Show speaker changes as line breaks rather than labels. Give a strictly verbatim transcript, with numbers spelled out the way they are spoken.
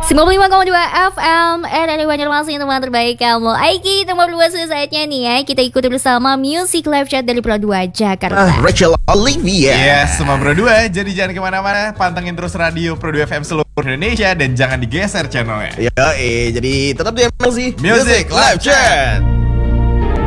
sembilan puluh lima koma dua F M R R I Banjarmasin, teman terbaik kamu. Aiki, teman berdua sudah saatnya nih ya kita ikuti bersama Music Live Chat dari Pro dua Jakarta.
uh, Rachel Olivia.
Yes, semua Pro dua. Jadi jangan kemana-mana, pantengin terus radio Pro dua F M seluruh Indonesia dan jangan digeser channelnya.
Ya, eh, jadi tetap di M L C
Music Live Chat.